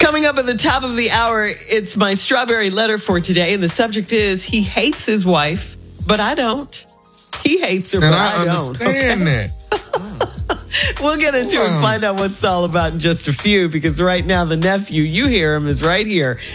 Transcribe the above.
Coming up at the top of the hour, it's my strawberry letter for today. And the subject is, he hates his wife, but I don't. He hates her, but I don't. understand that. We'll get into it and find out what it's all about in just a few, because right now the nephew, you hear him, is right here